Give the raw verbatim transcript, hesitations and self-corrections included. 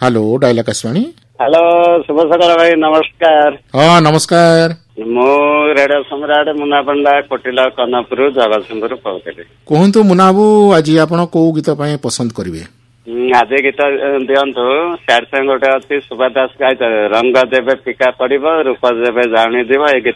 Hello dial Akashvani. Hello शुभ सकाळ भाई नमस्कार। हाँ नमस्कार। मु रेडियो सम्राट मुना पंडा कोटिला कनपुर जगतसिंहपुर कहते कहतु मुनाबू आज आपण को गीत पाए पसंद करिवे? आज गीत दिंतु सार गोटे अच्छी सुभादास गाय रंग देवे फिका पड़ब रूप देवे जाणी दिव।